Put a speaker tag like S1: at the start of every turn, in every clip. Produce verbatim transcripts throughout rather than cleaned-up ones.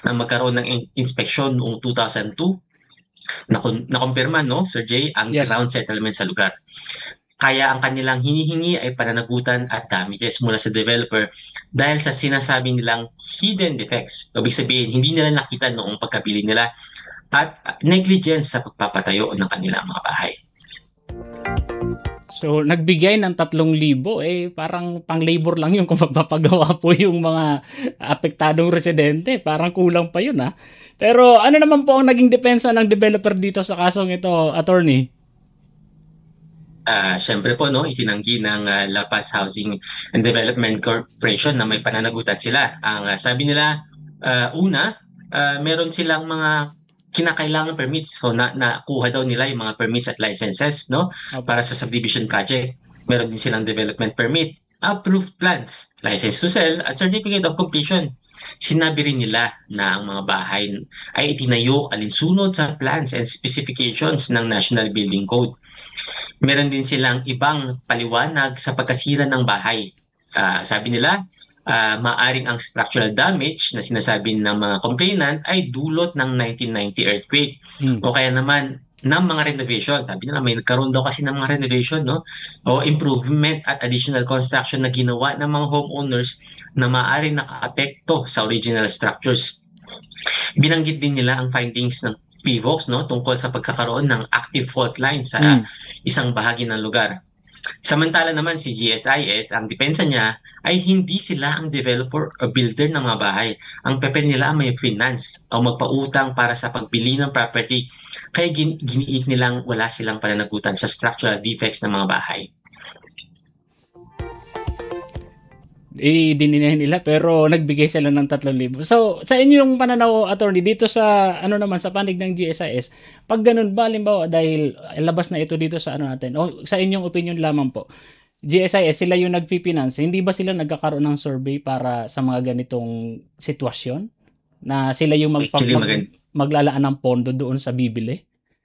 S1: na magkaroon ng in- inspeksyon noong two thousand two na nakumpirma, no, Sir Jay, ang
S2: Yes.
S1: ground settlement sa lugar. Kaya ang kanilang hinihingi ay pananagutan at damages mula sa developer dahil sa sinasabi nilang hidden defects. Ibig sabihin, hindi nila nakita noong pagkabili nila at negligence sa pagpapatayo ng kanilang mga bahay.
S2: So, nagbigay ng tatlong libo, eh, parang pang-labor lang yun kung magpapagawa po yung mga apektadong residente. Parang kulang pa yun, ha? Pero ano naman po ang naging depensa ng developer dito sa kasong ito, attorney?
S1: Ah, siyempre po, no, itinanggi ng ah, La Paz Housing and Development Corporation na may pananagutan sila. Ang ah, sabi nila, ah, una, ah, meron silang mga kinakailangan permits. So na nakuha daw nila yung mga permits at licenses, no,
S2: Opo.
S1: para sa subdivision project. Meron din silang development permit, approved plans, license to sell, at certificate of completion. Sinabi rin nila na ang mga bahay ay itinayo alinsunod sa plans and specifications ng National Building Code. Meron din silang ibang paliwanag sa pagkasira ng bahay. Ah, sabi nila, ah, maaring ang structural damage na sinasabi ng mga complainant ay dulot ng nineteen ninety earthquake
S2: Hmm.
S1: o kaya naman ng mga renovation. Sabi nila may nagkaroon daw kasi ng mga renovation, no? O improvement at additional construction na ginawa ng mga homeowners na maaaring nakaapekto sa original structures. Binanggit din nila ang findings ng P V O X, no, tungkol sa pagkakaroon ng active fault line sa
S2: Hmm.
S1: isang bahagi ng lugar. Samantala naman si G S I S, ang depensa niya ay hindi sila ang developer o builder ng mga bahay. Ang pepe nila ay may finance o magpautang para sa pagbili ng property. Kaya gin- giniit nilang wala silang pananagutan sa structural defects ng mga bahay.
S2: I-deny nila pero nagbigay sila ng tatlong libo. So, sa inyong pananaw, attorney, dito sa ano naman sa panig ng G S I S, pag ganun ba, halimbawa dahil labas na ito dito sa ano natin, o sa inyong opinion lamang po, G S I S sila yung nagpipinance, hindi ba sila nagkakaroon ng survey para sa mga ganitong sitwasyon? Na sila yung magpa,
S1: Actually,
S2: mag,
S1: maganda.
S2: maglalaan ng pondo doon sa bibili?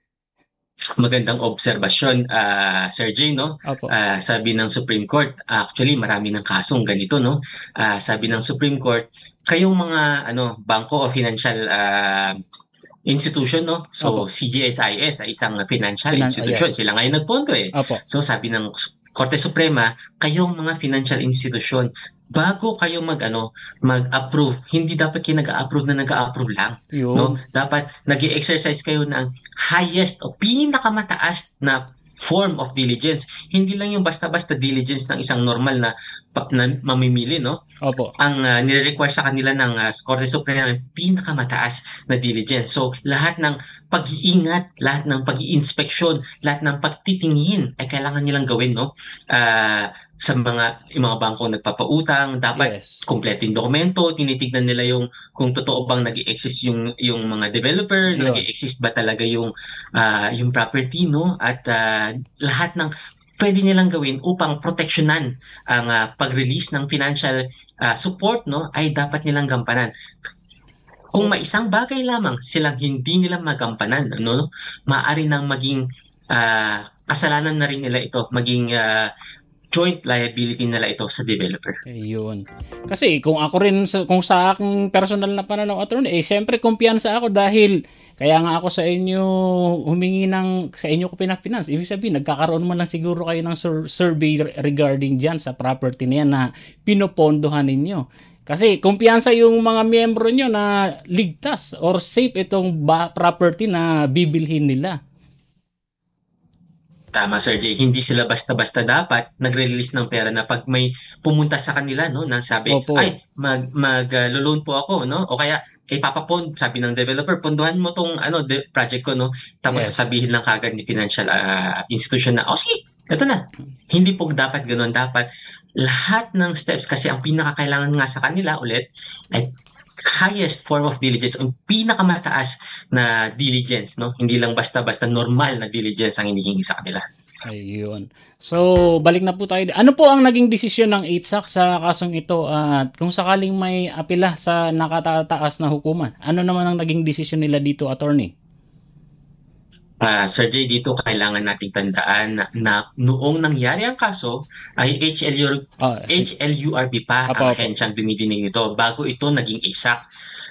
S1: Magandang obserbasyon, ah, Sir Jay, no?
S2: Opo.
S1: Ah, sabi ng Supreme Court, actually marami ng kasong ganito, no? Ah, sabi ng Supreme Court, kayong mga ano, bangko o financial ah, institution, no? So
S2: Opo.
S1: C G S I S ay isang financial
S2: Finan ah,
S1: institution.
S2: yes.
S1: Sila ngayon nagponto eh.
S2: Opo.
S1: So sabi ng Korte Suprema, kayong mga financial institution, bago kayo mag ano, mag-approve, hindi dapat kayo nag-approve na nag-approve lang, no?
S2: Yun.
S1: Dapat nag-exercise kayo ng highest o pinakamataas na form of diligence. Hindi lang yung basta-basta diligence ng isang normal na, na mamimili, no?
S2: Opo.
S1: Ang uh, nire-require sa kanila ng uh, Korte Suprema ay pinakamataas na diligence. So, lahat ng pag-iingat, lahat ng pag-iinspeksyon, lahat ng pagtitingin ay kailangan nilang gawin, no? Uh, sa mga yung mga bangko nagpapautang, dapat
S2: Yes.
S1: kompleto yung dokumento, tinitignan nila yung kung totoo bang nag-exist yung yung mga developer,
S2: Yun.
S1: nag-exist ba talaga yung uh, yung property, no? At uh, lahat ng pwede nilang gawin upang proteksyonan ang uh, pag-release ng financial uh, support, no, ay dapat nilang gampanan. Kung may isang bagay lamang silang hindi nila magampanan, ano, maaari nang maging uh, kasalanan na rin nila ito, maging uh, joint liability nila ito sa developer.
S2: Ayun. Kasi kung ako rin, kung sa aking personal na pananaw, attorney, eh, siyempre kumpiyansa ako dahil kaya nga ako sa inyo humingi ng, sa inyo ko pinafinance. Ibig sabihin, nagkakaroon man lang siguro kayo ng sur- survey regarding dyan sa property na yan na pinopondohan ninyo. Kasi kumpiyansa yung mga miyembro nyo na ligtas or safe itong ba- property na bibilhin nila.
S1: Tama, Sir Jay. Hindi sila basta-basta dapat nagre-release ng pera na pag may pumunta sa kanila, no, na sabi,
S2: Opo.
S1: ay, mag, mag uh, loan po ako, no? O kaya, eh, papapond, sabi ng developer, ponduhan mo tong ano, de- project ko, no? Tapos
S2: Yes.
S1: sasabihin lang kagad ni financial uh, institution na, oh, sige, ito na. Hindi po dapat ganoon. Dapat lahat ng steps, kasi ang pinakakailangan nga sa kanila ulit, ay highest form of diligence, ang pinakamataas na diligence, no? Hindi lang basta-basta normal na diligence ang hinihingi sa kanila.
S2: Ayun. So, balik na po tayo. Ano po ang naging desisyon ng I T S A C sa kasong ito at kung sakaling may apela sa nakatataas na hukuman, ano naman ang naging desisyon nila dito, attorney?
S1: Uh, Sir Jay, dito kailangan nating tandaan na, na noong nangyari ang kaso ay H L U,
S2: Oh,
S1: H L U R B pa
S2: Apo,
S1: ang
S2: apo.
S1: ahensyang dumidinig nito bago ito naging I S A C.